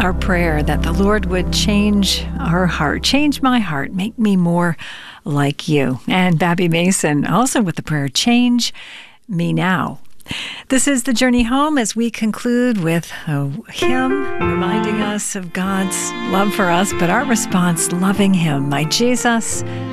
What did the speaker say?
our prayer that the Lord would change our heart, change my heart, make me more like you. And Babby Mason also with the prayer, change me now. This is The Journey Home as we conclude with a hymn reminding us of God's love for us, but our response, loving Him. My Jesus,